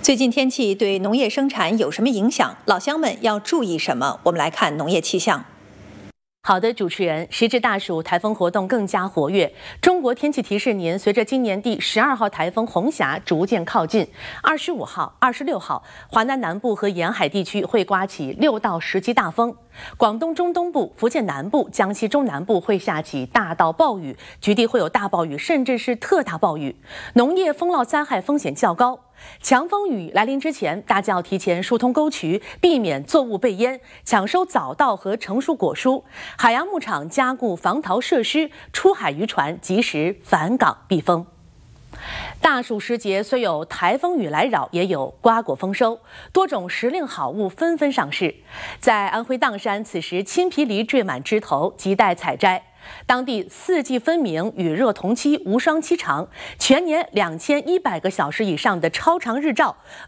最近天气对农业生产有什么影响？老乡们要注意什么？我们来看农业气象。 好的，主持人，时值大暑，台风活动更加活跃。中国天气提示您，随着今年第12号台风红霞逐渐靠近，25号、26号，华南南部和沿海地区会刮起6到10级大风。广东中东部、福建南部、江西中南部会下起大到暴雨，局地会有大暴雨，甚至是特大暴雨，农业风涝灾害风险较高。强风雨来临之前，大家要提前疏通沟渠，避免作物被淹，抢收早稻和成熟果蔬。海洋牧场加固防逃设施，出海渔船及时返港避风。大暑时节，虽有台风雨来扰，也有瓜果丰收，多种时令好物纷纷上市。在安徽砀山，此时青皮梨缀满枝头，亟待采摘。当地四季分明，雨热同期，无霜期长，全年2100个小时以上的超长日照，